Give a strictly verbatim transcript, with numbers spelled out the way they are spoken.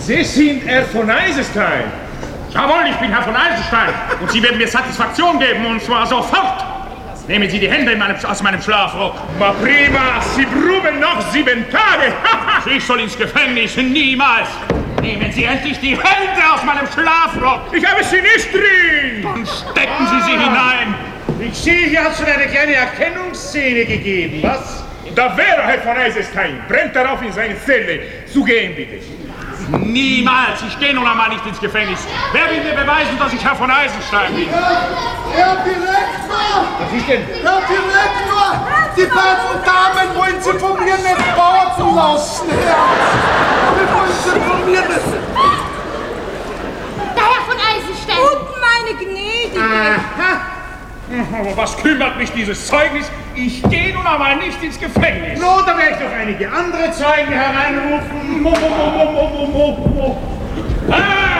Sie sind Herr von Eisenstein. Jawohl, ich bin Herr von Eisenstein. Und Sie werden mir Satisfaktion geben, und zwar sofort. Nehmen Sie die Hände in meinem, aus meinem Schlafrock. Ma prima, Sie brummen noch sieben Tage. Ich soll ins Gefängnis, niemals. Nehmen Sie endlich die Hände aus meinem Schlafrock. Ich habe sie nicht drin. Dann stecken Sie sie hinein. Ich sehe, hier hat es schon eine kleine Erkennungsszene gegeben, was? Da wäre Herr von Eisenstein. Brennt darauf in seine Zelle. Zu gehen, bitte. Niemals. Ich gehe nun einmal nicht ins Gefängnis. Wer will mir beweisen, dass ich Herr von Eisenstein bin? Herr Direktor! Was ist denn? Herr Direktor! Die beiden Damen wollen Sie von mir nicht warten lassen, Herr! Wir wollen Sie von mir nicht... Der Herr von Eisenstein! Und meine Gnädige! Aha! Aber was kümmert mich dieses Zeugnis? Ich gehe nun einmal nicht ins Gefängnis. No, da werde ich doch einige andere Zeugen hereinrufen. Mo, mo, mo, mo, mo, mo, mo. Ah!